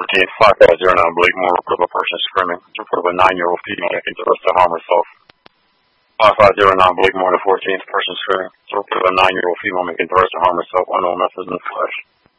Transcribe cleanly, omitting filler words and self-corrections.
14th, 550 Blakemore, report of a person screaming. Report of a 9-year-old female making threats to harm herself. 5509 Blakemore, the 14th, person screaming. Report of a 9-year-old female making threats to harm herself. Unknown method in the flesh.